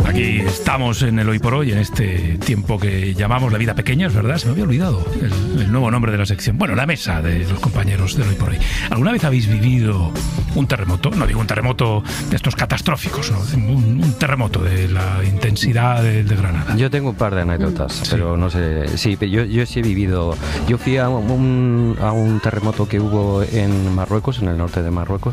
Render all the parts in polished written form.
Aquí estamos en el Hoy por Hoy, en este tiempo que llamamos La Vida Pequeña, es verdad, se me había olvidado el nuevo nombre de la sección. Bueno, la mesa de los compañeros del Hoy por Hoy. ¿Alguna vez habéis vivido un terremoto? No digo un terremoto de estos catastróficos, ¿no? Un terremoto de la intensidad de Granada. Yo tengo un par de anécdotas, pero no sé. Sí, yo sí he vivido. Yo fui a un terremoto que hubo en Marruecos, en el norte de Marruecos,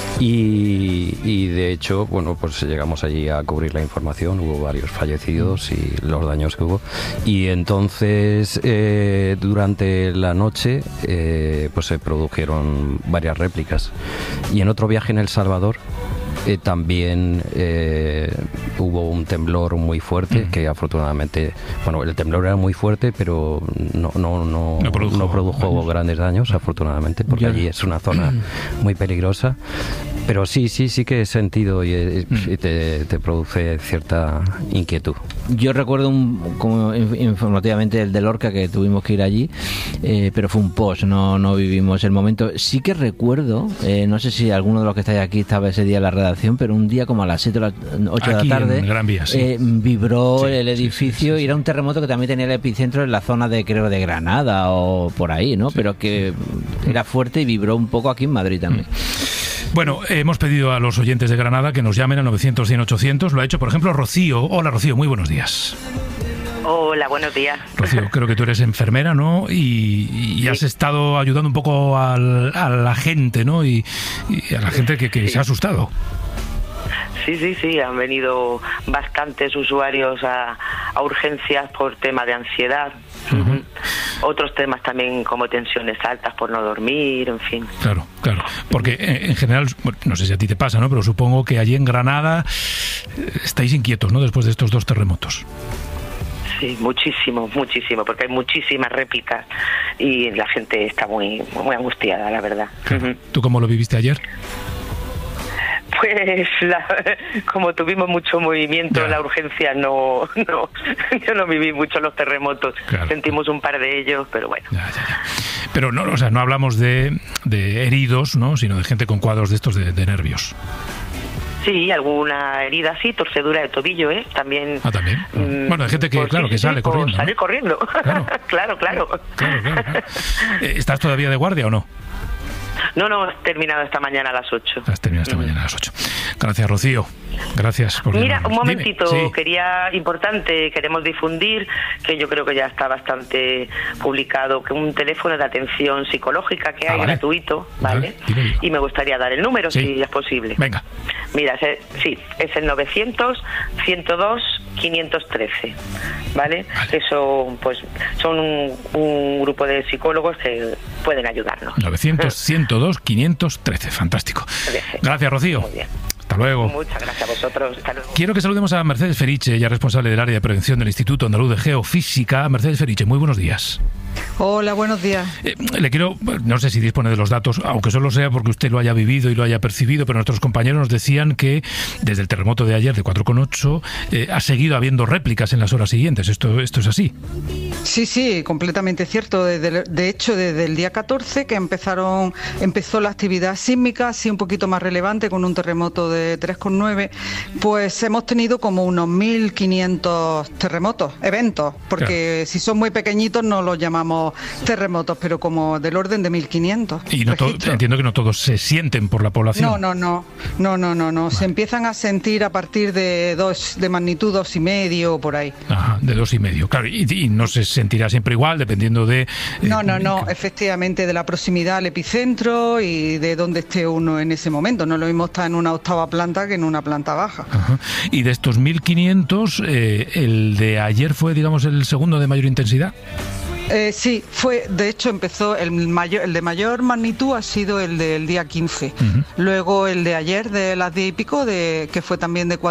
y de hecho, bueno, pues llegamos allí a cubrir la información. Hubo varios fallecidos y los daños que hubo, y entonces durante la noche pues se produjeron varias réplicas, y en otro viaje en El Salvador también hubo un temblor muy fuerte que afortunadamente, bueno, el temblor era muy fuerte, pero no produjo grandes daños, afortunadamente, porque allí es una zona muy peligrosa. Pero sí que he sentido y te produce cierta inquietud. Yo recuerdo como informativamente el de Lorca, que tuvimos que ir allí, pero fue un post, no vivimos el momento. Sí que recuerdo, no sé si alguno de los que estáis aquí estaba ese día en la redacción, pero un día como a las 7 o las 8 de la tarde, en Gran Vía, vibró el edificio, y era un terremoto que también tenía el epicentro en la zona de Granada o por ahí, ¿no? Sí. Pero que era fuerte y vibró un poco aquí en Madrid también. Bueno, hemos pedido a los oyentes de Granada que nos llamen al 900-100-800. Lo ha hecho, por ejemplo, Rocío. Hola, Rocío, muy buenos días. Hola, buenos días. Rocío, creo que tú eres enfermera, ¿no? Y has estado ayudando un poco a la gente, ¿no? Y a la gente que se ha asustado. Sí, han venido bastantes usuarios a urgencias por tema de ansiedad. Uh-huh. Otros temas también como tensiones altas por no dormir, en fin. Claro, porque en general, no sé si a ti te pasa, ¿no? Pero supongo que allí en Granada estáis inquietos, ¿no? Después de estos dos terremotos. Sí, muchísimo, porque hay muchísimas réplicas y la gente está muy angustiada, la verdad. Claro. Uh-huh. ¿Tú cómo lo viviste ayer? Pues como tuvimos mucho movimiento en la urgencia, yo no viví mucho los terremotos. Claro. Sentimos un par de ellos, pero bueno. Ya. Pero no, o sea, no hablamos de heridos, ¿no? Sino de gente con cuadros de estos de nervios. Sí, alguna herida así, torcedura de tobillo, También. Ah, también. Bueno, hay gente que, pues, claro, que sale corriendo. Sale corriendo. Claro. Claro. ¿Estás todavía de guardia o no? No, he terminado esta mañana a las 8. Has terminado esta mañana a las 8. Gracias, Rocío. Gracias por... Mira, un momentito, sí. Queremos difundir, que yo creo que ya está bastante publicado, que un teléfono de atención psicológica que hay gratuito, ¿vale? Y me gustaría dar el número, si es posible. Venga. Mira, es el 900-102-513, ¿vale? Eso, pues, son un grupo de psicólogos que pueden ayudarnos. 900-102-513, fantástico. Gracias, Rocío. Muy bien. Hasta luego. Muchas gracias a vosotros. Hasta luego. Quiero que saludemos a Mercedes Feriche, ella es responsable del área de prevención del Instituto Andaluz de Geofísica. Mercedes Feriche, muy buenos días. Hola, buenos días. Le quiero, no sé si dispone de los datos, aunque solo sea porque usted lo haya vivido y lo haya percibido, pero nuestros compañeros nos decían que desde el terremoto de ayer de 4,8 ha seguido habiendo réplicas en las horas siguientes. ¿Esto es así? Sí, completamente cierto. De hecho, desde el día 14 que empezó la actividad sísmica, así un poquito más relevante, con un terremoto de 3,9, pues hemos tenido como unos 1.500 eventos, porque si son muy pequeñitos no los llamamos terremotos, pero como del orden de 1.500. Y entiendo que no todos se sienten por la población. No. Vale. Se empiezan a sentir a partir de magnitud 2,5 o por ahí. Ajá, de 2,5. Claro, y no se sentirá siempre igual, dependiendo de... No, efectivamente, de la proximidad al epicentro y de dónde esté uno en ese momento. No es lo mismo estar en una 8ª planta que en una planta baja. Ajá. Y de estos 1.500, el de ayer fue, digamos, el segundo de mayor intensidad. Sí, de hecho empezó el de mayor magnitud ha sido el del día 15. Uh-huh. Luego el de ayer de las 10 y pico, que fue también de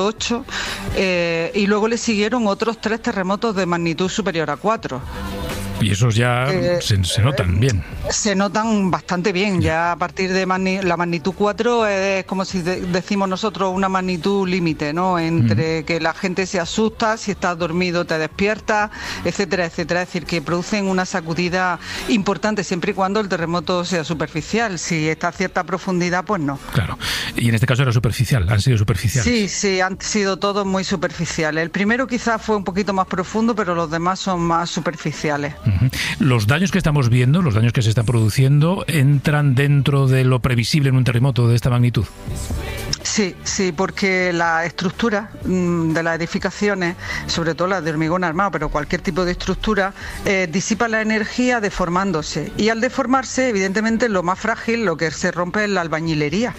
4,8, y luego le siguieron otros 3 terremotos de magnitud superior a 4. Y esos ya se notan bien. Se notan bastante bien, ya a partir de la magnitud 4 es como si decimos nosotros una magnitud límite, ¿no? Entre que la gente se asusta, si estás dormido te despiertas, etcétera, etcétera. Es decir, que producen una sacudida importante siempre y cuando el terremoto sea superficial. Si está a cierta profundidad, pues no. Claro. Y en este caso era superficial, han sido superficiales. Sí, han sido todos muy superficiales. El primero quizás fue un poquito más profundo, pero los demás son más superficiales. Los daños que estamos viendo, los daños que se están produciendo, ¿entran dentro de lo previsible en un terremoto de esta magnitud? Sí, porque la estructura de las edificaciones, sobre todo las de hormigón armado, pero cualquier tipo de estructura, disipa la energía deformándose. Y al deformarse, evidentemente, lo más frágil, lo que se rompe es la albañilería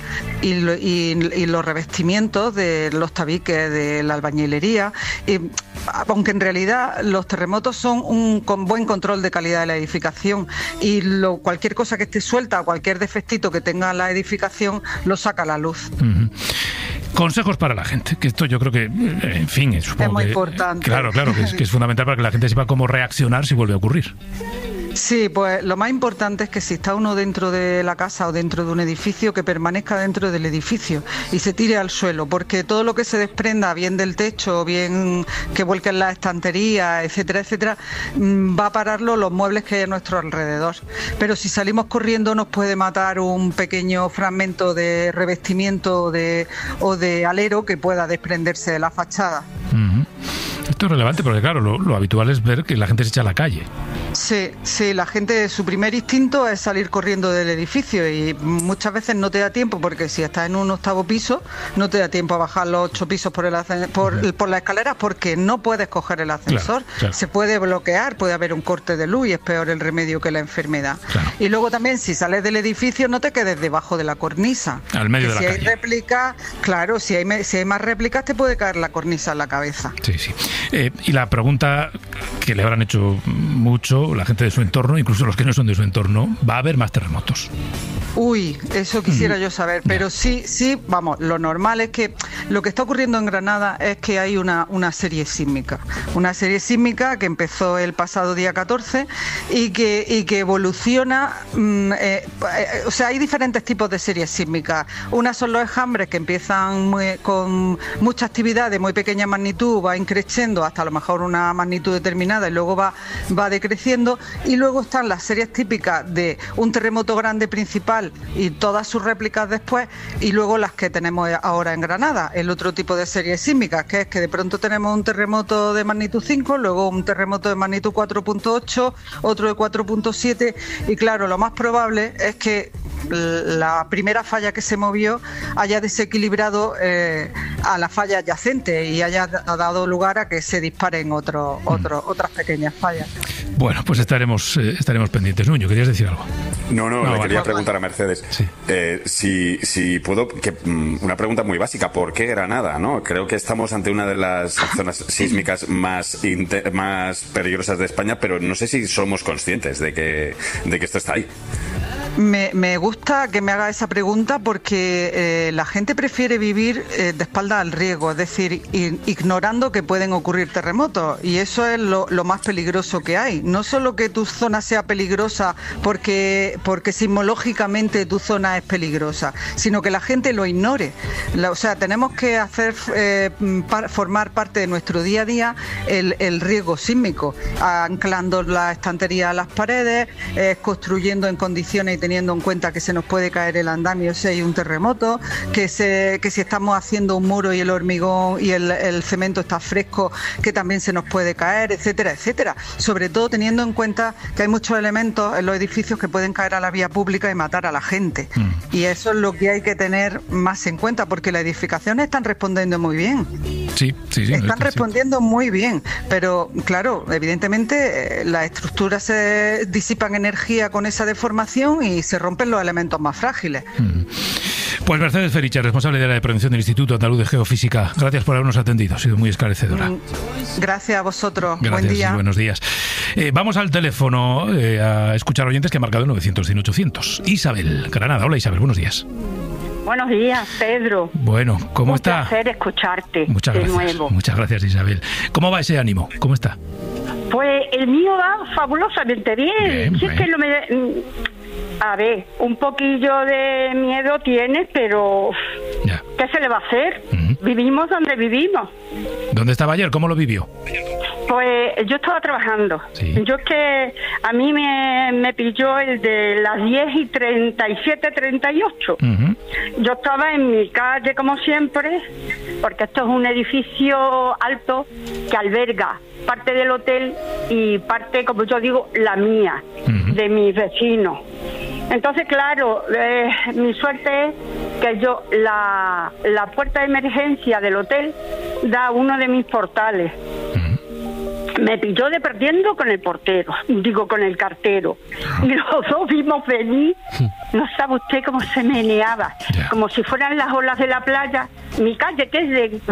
y los revestimientos de los tabiques de la albañilería. Aunque en realidad los terremotos son un buen control de calidad de la edificación y cualquier cosa que esté suelta, cualquier defectito que tenga la edificación, lo saca a la luz. Consejos para la gente, que esto yo creo que, en fin, supongo es muy que, importante. Claro, que es fundamental para que la gente sepa cómo reaccionar si vuelve a ocurrir. Sí, pues lo más importante es que si está uno dentro de la casa o dentro de un edificio, que permanezca dentro del edificio y se tire al suelo, porque todo lo que se desprenda, bien del techo, bien que vuelquen las estanterías, etcétera, etcétera, va a pararlo los muebles que hay a nuestro alrededor. Pero si salimos corriendo nos puede matar un pequeño fragmento de revestimiento o de alero que pueda desprenderse de la fachada. Esto es relevante porque, claro, lo habitual es ver que la gente se echa a la calle. Sí, la gente, su primer instinto es salir corriendo del edificio y muchas veces no te da tiempo, porque si estás en un 8º piso no te da tiempo a bajar los 8 pisos por las escaleras, porque no puedes coger el ascensor. Claro. Se puede bloquear, puede haber un corte de luz y es peor el remedio que la enfermedad. Claro. Y luego también, si sales del edificio, no te quedes debajo de la cornisa. Al medio de la calle. Si hay réplicas, claro, si hay más réplicas te puede caer la cornisa en la cabeza. Sí. Y la pregunta que le habrán hecho mucho la gente de su entorno, incluso los que no son de su entorno, ¿va a haber más terremotos? Uy, eso quisiera yo saber, pero sí, vamos, lo normal es que lo que está ocurriendo en Granada es que hay una serie sísmica que empezó el pasado día 14 y que evoluciona, o sea, hay diferentes tipos de series sísmicas. Unas son los enjambres que empiezan con mucha actividad de muy pequeña magnitud, va increciendo hasta a lo mejor una magnitud determinada y luego va decreciendo, y luego están las series típicas de un terremoto grande principal y todas sus réplicas después, y luego las que tenemos ahora en Granada, el otro tipo de series sísmicas, que es que de pronto tenemos un terremoto de magnitud 5, luego un terremoto de magnitud 4.8, otro de 4.7, y claro, lo más probable es que la primera falla que se movió haya desequilibrado a la falla adyacente y haya dado lugar a que se disparen otras pequeñas fallas. Bueno, pues estaremos pendientes. Nuño, ¿querías decir algo? No, le quería preguntar a Mercedes. Sí. Si puedo, una pregunta muy básica, ¿por qué Granada? ¿No? Creo que estamos ante una de las zonas sísmicas más peligrosas de España, pero no sé si somos conscientes de que esto está ahí. Me gusta que me haga esa pregunta porque la gente prefiere vivir de espalda al riesgo, es decir, ignorando que pueden ocurrir terremotos, y eso es lo más peligroso que hay. No solo que tu zona sea peligrosa porque sismológicamente tu zona es peligrosa, sino que la gente lo ignore. O sea, tenemos que hacer formar parte de nuestro día a día el riesgo sísmico, anclando la estantería a las paredes, construyendo en condiciones y teniendo en cuenta que se nos puede caer el andamio si hay un terremoto, que si estamos haciendo un muro y el hormigón y el cemento está fresco, que también se nos puede caer, etcétera, etcétera. Sobre todo teniendo en cuenta que hay muchos elementos en los edificios que pueden caer a la vía pública y matar a la gente. Y eso es lo que hay que tener más en cuenta, porque las edificaciones están respondiendo muy bien. Sí. Están respondiendo muy bien, pero claro, evidentemente las estructuras se disipan energía con esa deformación y se rompen los elementos más frágiles. Pues Mercedes Feriche, responsable de la prevención del Instituto Andaluz de Geofísica, gracias por habernos atendido, ha sido muy esclarecedora. Gracias a vosotros. Gracias, buen día. Y buenos días. Vamos al teléfono a escuchar oyentes que han marcado el 900-100-800. Isabel, Granada. Hola Isabel, buenos días. Buenos días, Pedro. Bueno, ¿cómo está? Un placer escucharte Muchas gracias. de nuevo. Muchas gracias, Isabel. ¿Cómo va ese ánimo? ¿Cómo está? Pues el mío va fabulosamente bien. Si es que a ver, un poquillo de miedo tiene, pero ya. ¿Qué se le va a hacer? Vivimos donde vivimos. ¿Dónde estaba ayer? ¿Cómo lo vivió? Pues yo estaba trabajando. Sí. Yo es que a mí me pilló el de las 10:37, 38. Yo estaba en mi calle como siempre, porque esto es un edificio alto que alberga parte del hotel y parte, como yo digo, la mía, de mis vecinos. Entonces, claro, mi suerte es que yo, la puerta de emergencia del hotel da a uno de mis portales. Me pilló de perdiendo con el portero, con el cartero. Y los dos vimos venir, no sabe usted cómo se meneaba, como si fueran las olas de la playa. Mi calle, que es de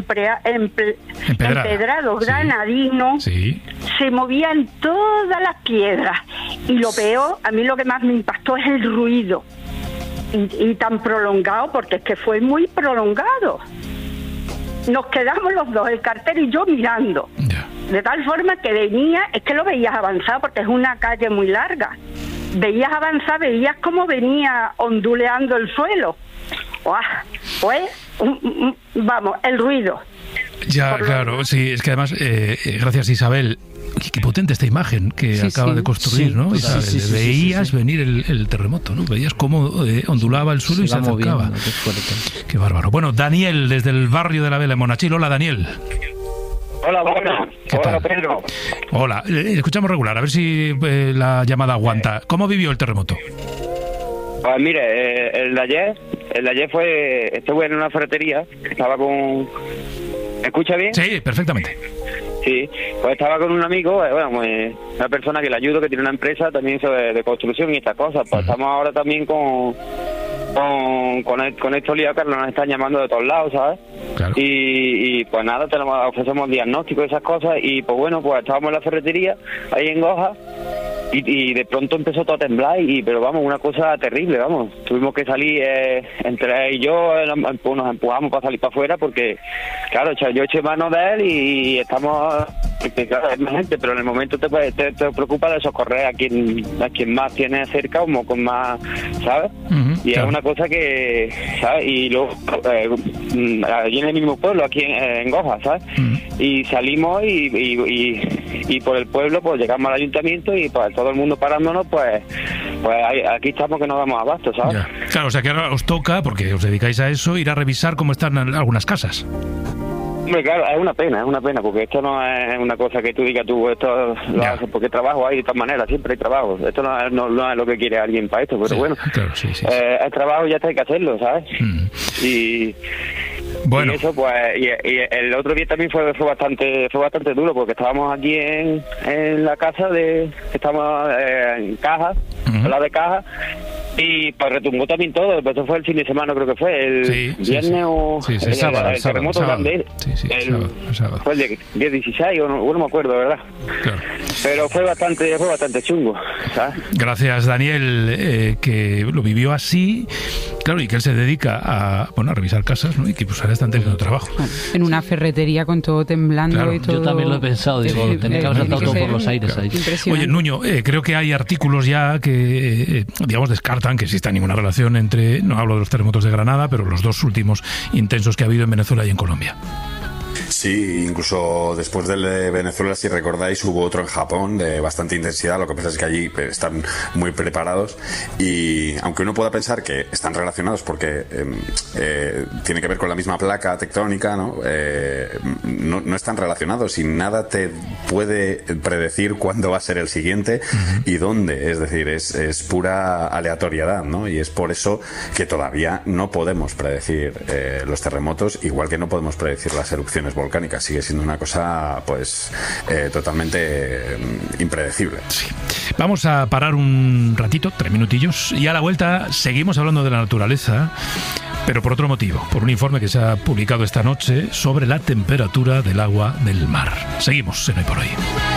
empedrado, granadino, se movían todas las piedras. Y lo peor, a mí lo que más me impactó es el ruido. Y tan prolongado, porque es que fue muy prolongado. Nos quedamos los dos, el cartero y yo, mirando. De tal forma que venía, es que lo veías avanzar, porque es una calle muy larga. Veías avanzar, veías cómo venía onduleando el suelo. Pues, vamos, el ruido. Ya, claro, sí, es que además, gracias Isabel, qué potente esta imagen que acaba de construir, ¿no? Isabel, veías venir el terremoto, ¿no? Veías cómo ondulaba el suelo y se acercaba. Qué bárbaro. Bueno, Daniel, desde el barrio de la Vela, en Monachil. Hola, Daniel. Hola, buenas. Hola, Pedro. Hola, escuchamos regular, a ver si la llamada aguanta. ¿Cómo vivió el terremoto? Pues mire, el de ayer estuve en una ferretería, estaba con... ¿Me escucha bien? Sí, perfectamente. Sí, pues estaba con un amigo, una persona que le ayudo, que tiene una empresa también de construcción y estas cosas. Pues estamos ahora también con estos líos que nos están llamando de todos lados, ¿sabes? Claro. Y pues nada, ofrecemos diagnósticos y esas cosas. Y pues bueno, pues estábamos en la ferretería, ahí en Goja, y de pronto empezó todo a temblar, pero vamos, una cosa terrible, vamos. Tuvimos que salir, entre él y yo, nos empujamos para salir para afuera, porque, claro, yo eché mano de él y estamos... Claro, es más gente, pero en el momento te preocupa de socorrer a quien más tiene cerca o con más, ¿sabes? Y claro, es una cosa que, ¿sabes? Y luego, allí en el mismo pueblo, aquí en Goja, ¿sabes? Y salimos y por el pueblo, pues llegamos al ayuntamiento y pues todo el mundo parándonos, pues aquí estamos que no damos abasto, ¿sabes? Ya. Claro, o sea que ahora os toca, porque os dedicáis a eso, ir a revisar cómo están algunas casas. Hombre, claro, es una pena, porque esto no es una cosa que tú digas esto lo haces porque trabajo hay de todas maneras, siempre hay trabajo. Esto no es lo que quiere alguien para esto, pero bueno, claro, el trabajo ya está, hay que hacerlo, ¿sabes? Y bueno, y eso, pues, y el otro día también fue bastante duro, porque estábamos aquí en la casa estamos en Caja, al lado de Caja. Y pues retumbó también todo, eso fue el fin de semana, creo que fue el viernes o el sábado, el terremoto grande, sábado. Fue el 10-16 o no me acuerdo, ¿verdad? Claro. Pero fue bastante chungo, ¿sabes? Gracias, Daniel, que lo vivió así, claro, y que él se dedica a revisar casas, ¿no? Y que pues ahora están teniendo trabajo. En una ferretería con todo temblando, claro, y todo. Yo también lo he pensado, digo, tenía que haber saltado todo por los aires, claro, ahí. Oye, Nuño, creo que hay artículos ya que, digamos, descartan que exista ninguna relación entre, no hablo de los terremotos de Granada, pero los dos últimos intensos que ha habido en Venezuela y en Colombia. Sí, incluso después del de Venezuela, si recordáis, hubo otro en Japón de bastante intensidad. Lo que pasa es que allí están muy preparados y aunque uno pueda pensar que están relacionados porque tiene que ver con la misma placa tectónica, ¿no? No están relacionados y nada te puede predecir cuándo va a ser el siguiente y dónde. Es decir, es pura aleatoriedad, ¿no? Y es por eso que todavía no podemos predecir los terremotos, igual que no podemos predecir las erupciones volcánicas. Sigue siendo una cosa pues totalmente impredecible. Sí. Vamos a parar un ratito, 3 minutillos, y a la vuelta seguimos hablando de la naturaleza, pero por otro motivo, por un informe que se ha publicado esta noche sobre la temperatura del agua del mar. Seguimos en Hoy por Hoy.